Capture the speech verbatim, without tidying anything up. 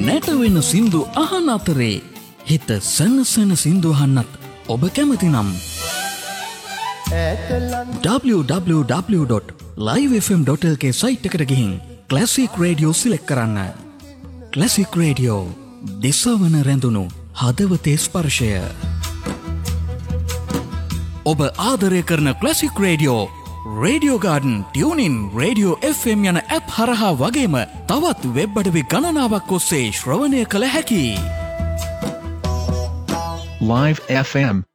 නැටවෙන සින්දු අහන අතරේ හිත සනසන සින්දු අහන්නත් ඔබ කැමති නම් double-u double-u double-u dot live f m dot l k site එකට ගිහින් ක්ලාසික් රේඩියෝ සිලෙක්ට් කරන්න. ක්ලාසික් රේඩියෝ දිසවන රැඳුණු හදවතේ ස්පර්ශය. ඔබ ආදරය කරන classic radio radio garden tuning radio F M යන ඇප් හරහා වගේම තවත් වෙබ් අඩවි ගණනාවක් ඔස්සේ ශ්‍රවණය කළ හැකි. Live F M